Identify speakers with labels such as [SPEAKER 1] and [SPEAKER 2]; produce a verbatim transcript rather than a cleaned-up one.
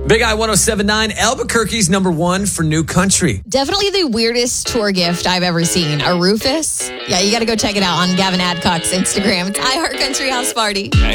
[SPEAKER 1] Big I one oh seven point nine, Albuquerque's number one for new country.
[SPEAKER 2] Definitely the weirdest tour gift I've ever seen. A Rufus. Yeah, you got to go check it out on Gavin Adcock's Instagram. It's I Heart Country House Party.